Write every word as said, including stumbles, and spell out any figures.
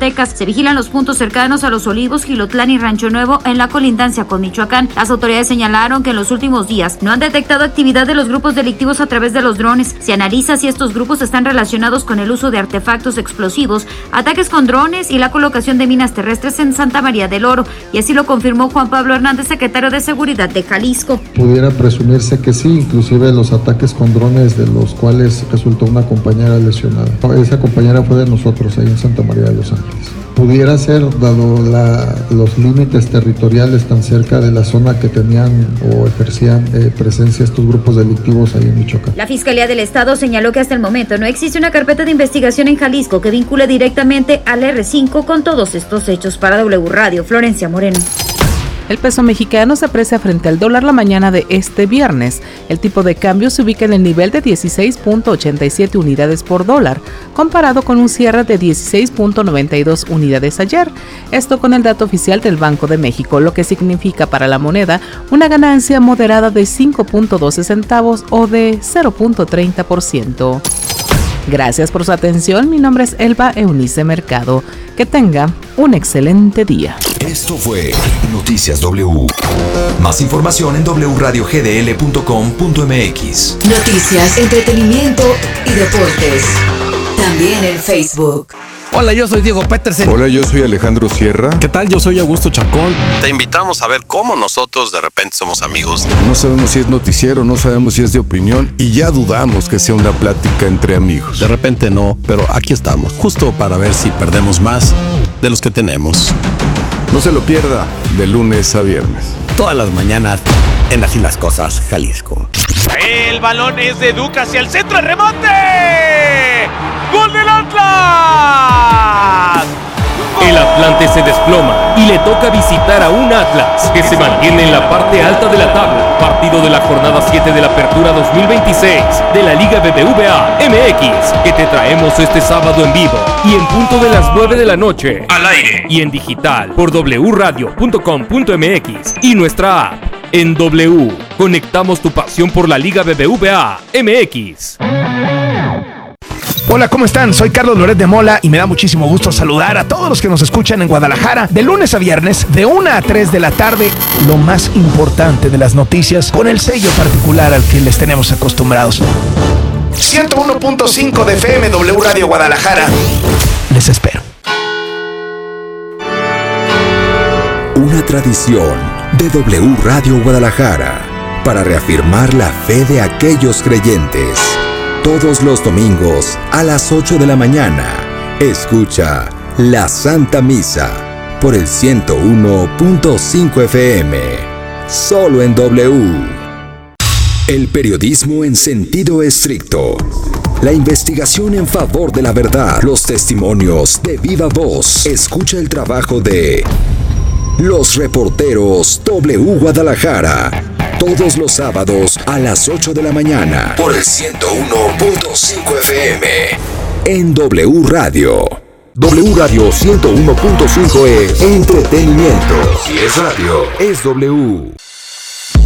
Zacatecas. Se vigilan los puntos cercanos a Los Olivos, Jilotlán y Rancho Nuevo en la colindancia con Michoacán. Las autoridades señalaron que en los últimos días no han detectado actividad de los grupos delictivos a través de los drones. Se analiza si estos grupos están relacionados con el uso de artefactos explosivos, ataques con drones y la colocación de minas terrestres en Santa María del Oro, y así lo confirmó Juan Pablo Hernández, secretario de Seguridad de Jalisco. Pudiera presumirse que sí, inclusive los ataques con drones de los cuales resultó una compañera lesionada. Esa compañera fue de nosotros ahí en Santa María de los Ángeles. Pudiera ser, dado la, los límites territoriales tan cerca de la zona que tenían o ejercían eh, presencia estos grupos delictivos ahí en Michoacán. La Fiscalía del Estado señaló que hasta el momento no existe una carpeta de investigación en Jalisco que vincule directamente al erre cinco con todos estos hechos. Para W Radio, Florencia Moreno. El peso mexicano se aprecia frente al dólar la mañana de este viernes. El tipo de cambio se ubica en el nivel de dieciséis punto ochenta y siete unidades por dólar, comparado con un cierre de dieciséis punto noventa y dos unidades ayer. Esto con el dato oficial del Banco de México, lo que significa para la moneda una ganancia moderada de cinco punto doce centavos o de cero punto treinta por ciento. Gracias por su atención. Mi nombre es Elba Eunice Mercado. Que tenga un excelente día. Esto fue Noticias W. Más información en doble u radio ge de ele punto com punto eme equis. Noticias, entretenimiento y deportes. También en Facebook. Hola, yo soy Diego Petersen. Hola, yo soy Alejandro Sierra. ¿Qué tal? Yo soy Augusto Chacón. Te invitamos a ver cómo nosotros de repente somos amigos. No sabemos si es noticiero, no sabemos si es de opinión y ya dudamos que sea una plática entre amigos. De repente no, pero aquí estamos, justo para ver si perdemos más de los que tenemos. No se lo pierda, de lunes a viernes. Todas las mañanas en Así las Cosas, Jalisco. El balón es de Duca hacia el centro, el remate. ¡Gol del Atlas! El Atlante se desploma y le toca visitar a un Atlas que se mantiene en la parte alta de la tabla. Partido de la jornada siete de la Apertura dos mil veintiséis de la Liga B B V A M X, que te traemos este sábado en vivo y en punto de las nueve de la noche, al aire y en digital por doble u radio punto com punto eme equis y nuestra app. En W, conectamos tu pasión por la Liga B B V A M X. Hola, ¿cómo están? Soy Carlos Loret de Mola y me da muchísimo gusto saludar a todos los que nos escuchan en Guadalajara de lunes a viernes de una a tres de la tarde. Lo más importante de las noticias con el sello particular al que les tenemos acostumbrados. ciento uno punto cinco de F M, W Radio Guadalajara. Les espero. Una tradición de W Radio Guadalajara para reafirmar la fe de aquellos creyentes. Todos los domingos a las ocho de la mañana, escucha la Santa Misa por el ciento uno punto cinco F M, solo en W. El periodismo en sentido estricto. La investigación en favor de la verdad. Los testimonios de viva voz. Escucha el trabajo de los reporteros W Guadalajara. Todos los sábados a las ocho de la mañana por el ciento uno punto cinco F M en W Radio. W Radio ciento uno punto cinco es entretenimiento. Si es radio, es W.